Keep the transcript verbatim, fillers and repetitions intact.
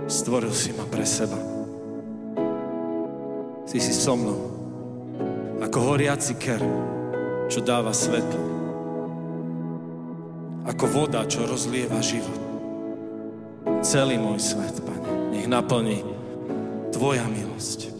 Stvoril si ma pre seba. Si si so mnou. Ako horiaci ker, čo dáva svetlo. Ako voda, čo rozlieva život. Celý môj svet, Pane, nech naplní Tvoja milosť.